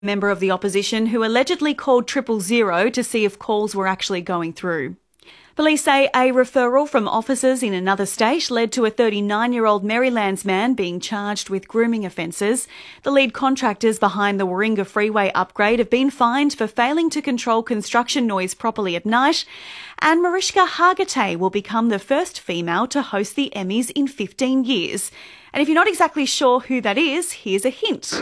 member of the opposition who allegedly called 000 to see if calls were actually going through. Police say a referral from officers in another state led to a 39-year-old Marylands man being charged with grooming offences. The lead contractors behind the Warringah Freeway upgrade have been fined for failing to control construction noise properly at night. And Mariska Hargitay will become the first female to host the Emmys in 15 years. And if you're not exactly sure who that is, here's a hint.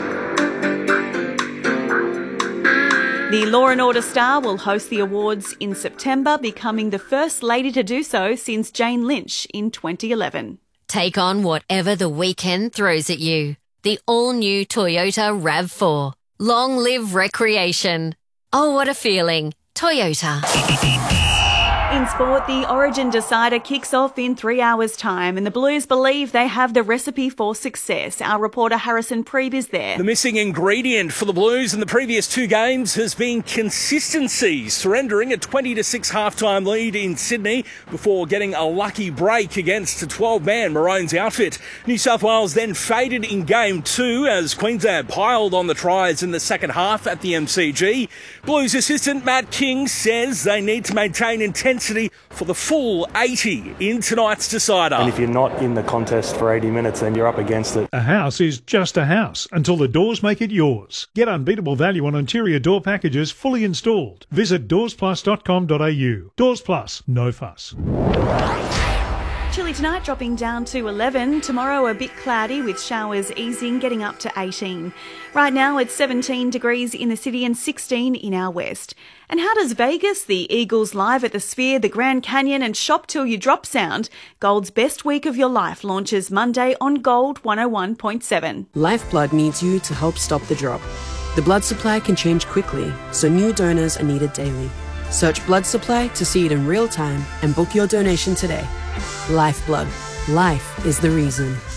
The Law and Order star will host the awards in September, becoming the first lady to do so since Jane Lynch in 2011. Take on whatever the weekend throws at you. The all-new Toyota RAV4. Long live recreation. Oh, what a feeling. Toyota. In sport, the Origin Decider kicks off in 3 hours' time, and the Blues believe they have the recipe for success. Our reporter Harrison Preeb is there. The missing ingredient for the Blues in the previous two games has been consistency, surrendering a 20-6 halftime lead in Sydney before getting a lucky break against a 12-man Maroons outfit. New South Wales then faded in game 2 as Queensland piled on the tries in the second half at the MCG. Blues assistant Matt King says they need to maintain intensity for the full 80 in tonight's decider. And if you're not in the contest for 80 minutes, then you're up against it. A house is just a house until the doors make it yours. Get unbeatable value on interior door packages fully installed. Visit doorsplus.com.au. Doors Plus, no fuss. Chilly tonight, dropping down to 11. Tomorrow a bit cloudy with showers easing, getting up to 18. Right now it's 17 degrees in the city and 16 in our west. And how does Vegas, the Eagles Live at the Sphere, the Grand Canyon and Shop Till You Drop sound? Gold's Best Week of Your Life launches Monday on Gold 101.7. Lifeblood needs you to help stop the drop. The blood supply can change quickly, so new donors are needed daily. Search blood supply to see it in real time and book your donation today. Lifeblood. Life is the reason.